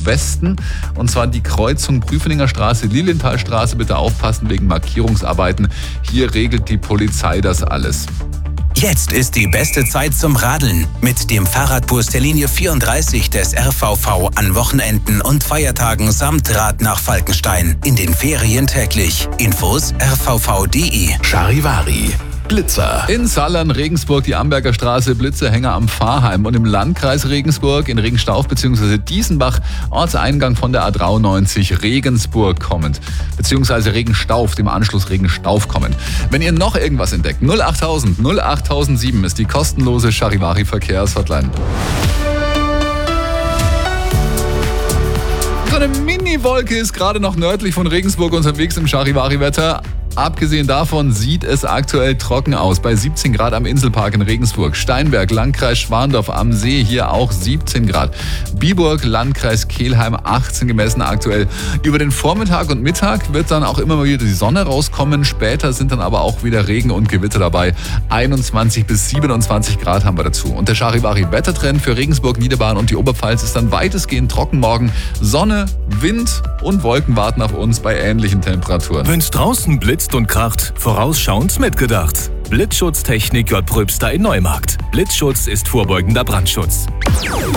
Westen. Und zwar die Kreuzung Prüfeninger Straße, Lilienthalstraße. Bitte aufpassen wegen Markierungsarbeiten. Hier regelt die Polizei das alles. Jetzt ist die beste Zeit zum Radeln. Mit dem Fahrradbus der Linie 34 des RVV an Wochenenden und Feiertagen samt Rad nach Falkenstein. In den Ferien täglich. Infos rvv.de. Charivari. Blitzer. In Sallern, Regensburg, die Amberger Straße, Blitzerhänger am Pfarrheim. Und im Landkreis Regensburg, in Regenstauf bzw. Diesenbach, Ortseingang von der A93 Regensburg kommend. Beziehungsweise Regenstauf, dem Anschluss Regenstauf kommend. Wenn ihr noch irgendwas entdeckt, 08000 08007 ist die kostenlose Charivari-Verkehrshotline. So eine Mini-Wolke ist gerade noch nördlich von Regensburg unterwegs im Charivari-Wetter. Abgesehen davon sieht es aktuell trocken aus. Bei 17 Grad am Inselpark in Regensburg. Steinberg, Landkreis Schwandorf am See, hier auch 17 Grad. Biburg, Landkreis Kelheim, 18 gemessen aktuell. Über den Vormittag und Mittag wird dann auch immer mal wieder die Sonne rauskommen. Später sind dann aber auch wieder Regen und Gewitter dabei. 21 bis 27 Grad haben wir dazu. Und der Charivari-Wettertrend für Regensburg, Niederbayern und die Oberpfalz ist dann weitestgehend trocken morgen. Sonne, Wind und Wolken warten auf uns bei ähnlichen Temperaturen. Wenn's draußen blitzt und kracht, vorausschauend mitgedacht. Blitzschutztechnik J. Pröbster in Neumarkt. Blitzschutz ist vorbeugender Brandschutz.